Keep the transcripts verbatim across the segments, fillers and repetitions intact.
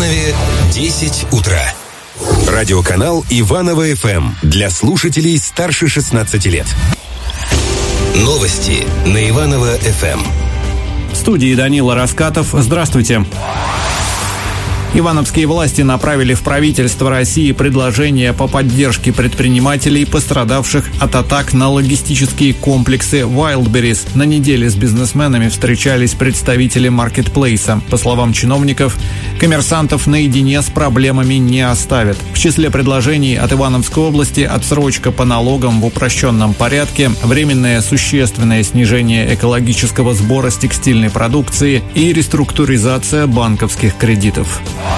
Иванове десять утра. Радиоканал Иваново-ФМ для слушателей старше шестнадцати лет. Новости на Иваново-ФМ. В студии Данила Раскатов. Здравствуйте. Ивановские власти направили в правительство России предложение по поддержке предпринимателей, пострадавших от атак на логистические комплексы Wildberries. На неделе с бизнесменами встречались представители маркетплейса. По словам чиновников, коммерсантов наедине с проблемами не оставят. В числе предложений от Ивановской области отсрочка по налогам в упрощенном порядке, временное существенное снижение экологического сбора с текстильной продукции и реструктуризация банковских кредитов.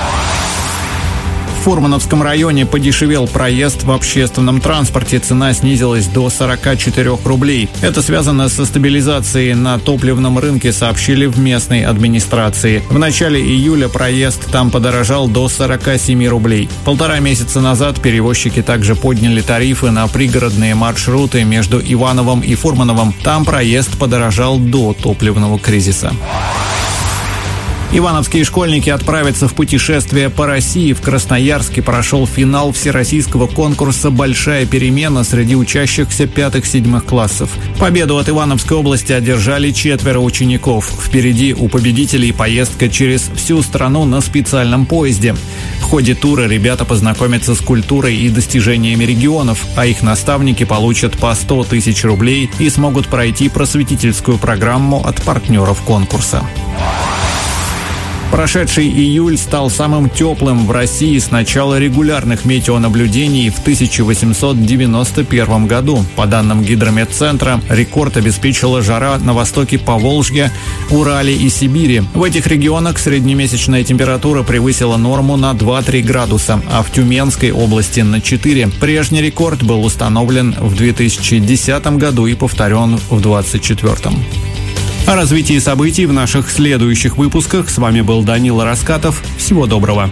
В Фурмановском районе подешевел проезд в общественном транспорте. Цена снизилась до сорока четырёх рублей. Это связано со стабилизацией на топливном рынке, сообщили в местной администрации. В начале июля проезд там подорожал до сорока семи рублей. Полтора месяца назад перевозчики также подняли тарифы на пригородные маршруты между Ивановым и Фурмановым. Там проезд подорожал до топливного кризиса. Ивановские школьники отправятся в путешествие по России. В Красноярске прошел финал всероссийского конкурса «Большая перемена» среди учащихся пятых-седьмых классов. Победу от Ивановской области одержали четверо учеников. Впереди у победителей поездка через всю страну на специальном поезде. В ходе тура ребята познакомятся с культурой и достижениями регионов, а их наставники получат по сто тысяч рублей и смогут пройти просветительскую программу от партнеров конкурса. Прошедший июль стал самым теплым в России с начала регулярных метеонаблюдений в тысяча восемьсот девяносто первом году. По данным Гидрометцентра, рекорд обеспечила жара на востоке Поволжья, Урале и Сибири. В этих регионах среднемесячная температура превысила норму на два-три градуса, а в Тюменской области на четыре. Прежний рекорд был установлен в две тысячи десятом году и повторен в двадцать четвёртом. О развитии событий в наших следующих выпусках. С вами был Данила Раскатов. Всего доброго.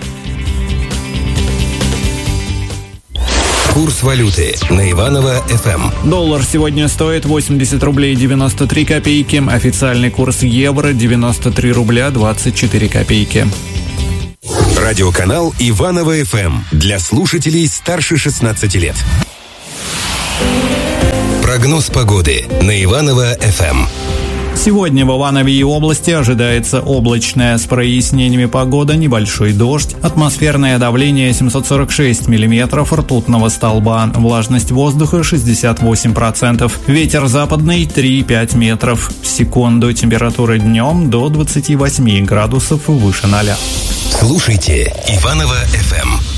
Курс валюты на Иваново-ФМ. Доллар сегодня стоит восемьдесят рублей девяносто три копейки. Официальный курс евро девяносто три рубля двадцать четыре копейки. Радиоканал Иваново-ФМ для слушателей старше шестнадцати лет. Прогноз погоды на Иваново-ФМ. Сегодня в Иванове и области ожидается облачная с прояснениями погода, небольшой дождь, атмосферное давление семьсот сорок шесть миллиметров ртутного столба, влажность воздуха шестьдесят восемь процентов, ветер западный три-пять метров в секунду, температура днем до двадцати восьми градусов выше ноля. Слушайте Иваново-ФМ.